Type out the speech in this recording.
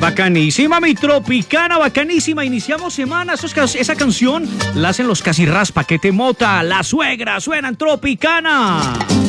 Bacanísima, mi Tropicana, bacanísima. Iniciamos semana. Esa canción la hacen los Casi Raspa, que te mota. La suegra suena en Tropicana.